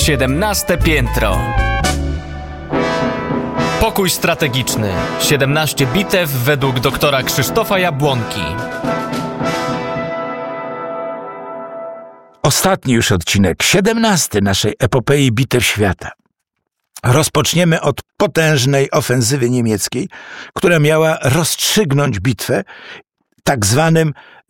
17 piętro. Pokój strategiczny. 17 bitew według doktora Krzysztofa Jabłonki. Ostatni już odcinek, 17 naszej epopei bitew świata. Rozpoczniemy od potężnej ofensywy niemieckiej, która miała rozstrzygnąć bitwę tak zwanym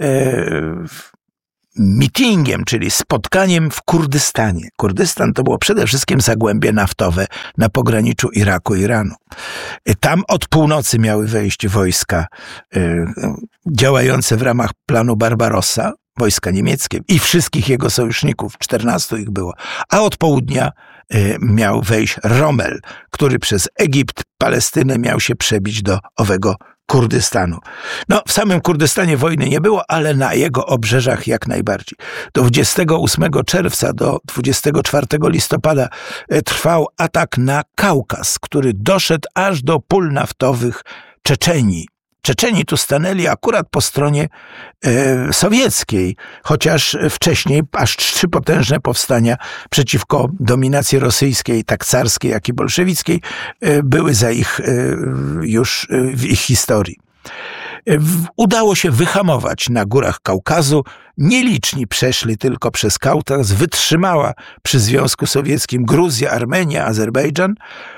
meetingiem, czyli spotkaniem w Kurdystanie. Kurdystan to było przede wszystkim zagłębie naftowe na pograniczu Iraku i Iranu. Tam od północy miały wejść wojska działające w ramach planu Barbarossa, wojska niemieckie i wszystkich jego sojuszników, 14 ich było, a od południa miał wejść Rommel, który przez Egipt, Palestynę miał się przebić do owego Kurdystanu. No, w samym Kurdystanie wojny nie było, ale na jego obrzeżach jak najbardziej. Do 28 czerwca do 24 listopada trwał atak na Kaukaz, który doszedł aż do pól naftowych Czeczenii. Czeczeni tu stanęli akurat po stronie sowieckiej, chociaż wcześniej aż 3 potężne powstania przeciwko dominacji rosyjskiej, tak carskiej, jak i bolszewickiej, były za ich już w ich historii. Udało się wyhamować na górach Kaukazu. Nieliczni przeszli tylko przez Kaukaz. Wytrzymała przy Związku Sowieckim Gruzja, Armenia, Azerbejdżan.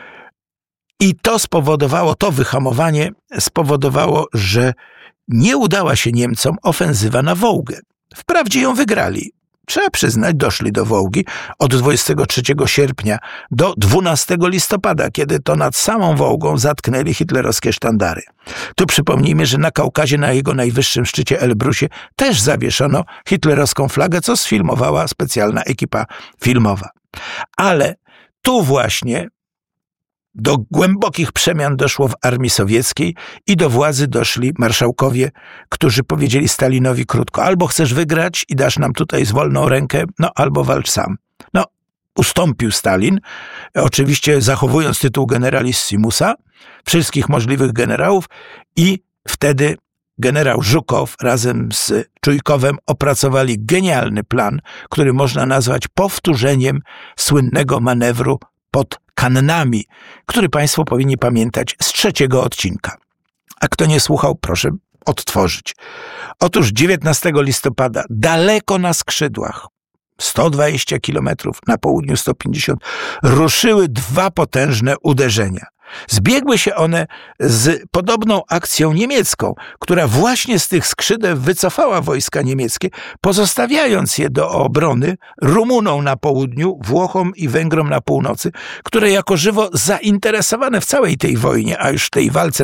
I to wyhamowanie spowodowało, że nie udała się Niemcom ofensywa na Wołgę. Wprawdzie ją wygrali. Trzeba przyznać, doszli do Wołgi od 23 sierpnia do 12 listopada, kiedy to nad samą Wołgą zatknęli hitlerowskie sztandary. Tu przypomnijmy, że na Kaukazie, na jego najwyższym szczycie Elbrusie, też zawieszono hitlerowską flagę, co sfilmowała specjalna ekipa filmowa. Ale tu właśnie do głębokich przemian doszło w armii sowieckiej i do władzy doszli marszałkowie, którzy powiedzieli Stalinowi krótko: albo chcesz wygrać i dasz nam tutaj wolną rękę, no albo walcz sam. No, ustąpił Stalin, oczywiście zachowując tytuł generalissimusa, wszystkich możliwych generałów, i wtedy generał Żukow razem z Czujkowem opracowali genialny plan, który można nazwać powtórzeniem słynnego manewru pod Kannami, który Państwo powinni pamiętać z 3 odcinka. A kto nie słuchał, proszę odtworzyć. Otóż 19 listopada, daleko na skrzydłach, 120 kilometrów, na południu 150, ruszyły 2 potężne uderzenia. Zbiegły się one z podobną akcją niemiecką, która właśnie z tych skrzydeł wycofała wojska niemieckie, pozostawiając je do obrony Rumunom na południu, Włochom i Węgrom na północy, które jako żywo zainteresowane w całej tej wojnie, a już w tej walce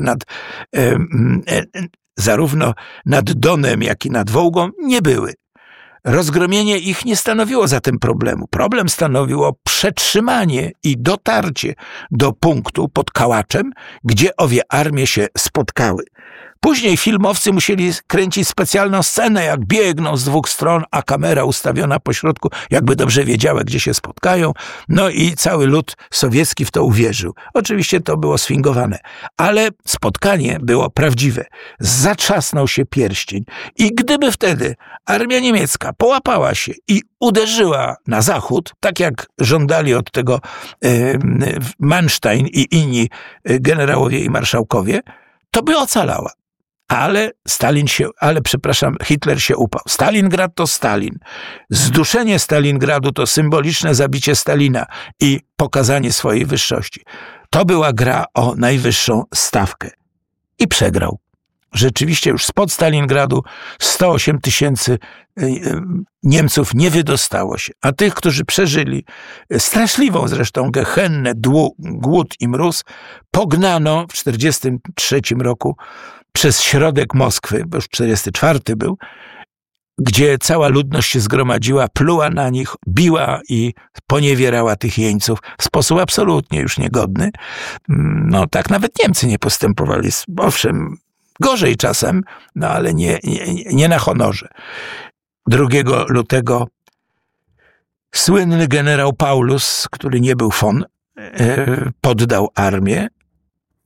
zarówno nad Donem, jak i nad Wołgą nie były. Rozgromienie ich nie stanowiło zatem problemu. Problem stanowiło przetrzymanie i dotarcie do punktu pod Kałaczem, gdzie owie armie się spotkały. Później filmowcy musieli kręcić specjalną scenę, jak biegną z 2 stron, a kamera ustawiona pośrodku, jakby dobrze wiedziała, gdzie się spotkają. No i cały lud sowiecki w to uwierzył. Oczywiście to było sfingowane, ale spotkanie było prawdziwe. Zatrzasnął się pierścień i gdyby wtedy armia niemiecka połapała się i uderzyła na zachód, tak jak żądali od tego Manstein i inni generałowie i marszałkowie, to by ocalała. Ale Hitler się upał. Stalingrad to Stalin. Zduszenie Stalingradu to symboliczne zabicie Stalina i pokazanie swojej wyższości. To była gra o najwyższą stawkę. I przegrał. Rzeczywiście już spod Stalingradu 108 000 Niemców nie wydostało się. A tych, którzy przeżyli straszliwą zresztą gehennę, głód i mróz, pognano w 1943 roku przez środek Moskwy, bo już 1944 był, gdzie cała ludność się zgromadziła, pluła na nich, biła i poniewierała tych jeńców w sposób absolutnie już niegodny. No tak nawet Niemcy nie postępowali. Owszem, gorzej czasem, no ale nie na honorze. 2 lutego słynny generał Paulus, który nie był poddał armię.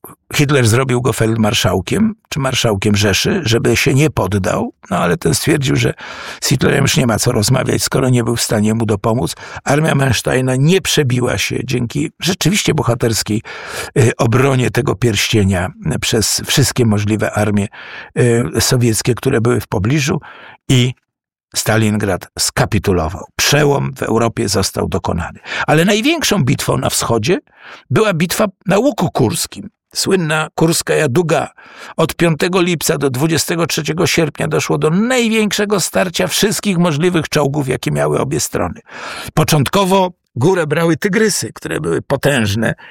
Hitler zrobił go feldmarszałkiem, czy marszałkiem Rzeszy, żeby się nie poddał, no ale ten stwierdził, że z Hitlerem już nie ma co rozmawiać, skoro nie był w stanie mu dopomóc. Armia Mansteina nie przebiła się dzięki rzeczywiście bohaterskiej obronie tego pierścienia przez wszystkie możliwe armie sowieckie, które były w pobliżu, i Stalingrad skapitulował. Przełom w Europie został dokonany. Ale największą bitwą na wschodzie była bitwa na Łuku Kurskim. Słynna Kurskaja Duga. Od 5 lipca do 23 sierpnia doszło do największego starcia wszystkich możliwych czołgów, jakie miały obie strony. Początkowo górę brały tygrysy, które były potężne